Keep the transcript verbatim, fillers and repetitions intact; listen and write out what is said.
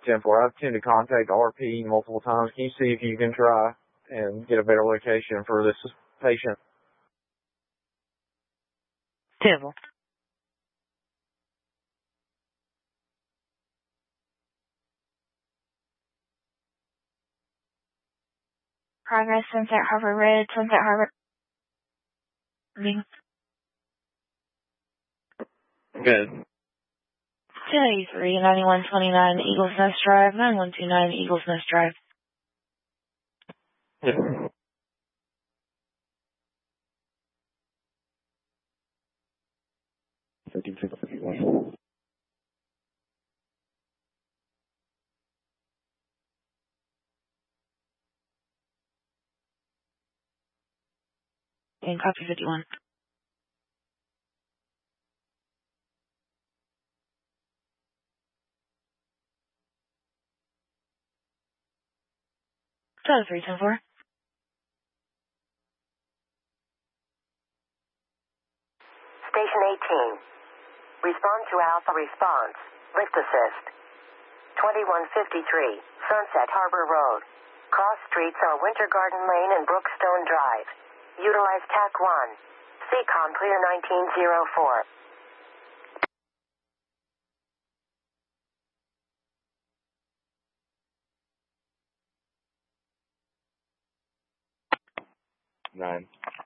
ten four. I've attempted to contact R P multiple times. Can you see if you can try and get a better location for this patient? ten four. Progress, Sunset Harbor Red, Sunset Harbor. Good. two eighty-three, ninety-one twenty-nine Eagles Nest Drive, nine one two nine Eagles Nest Drive. Yeah. fifty-six fifty-one. And copy fifty-one. Total three ten four. Station eighteen. Respond to Alpha Response. Lift Assist. twenty-one fifty-three, Sunset Harbor Road. Cross streets are Winter Garden Lane and Brookstone Drive. Utilize T A C one. C COM clear nineteen oh four. Nine.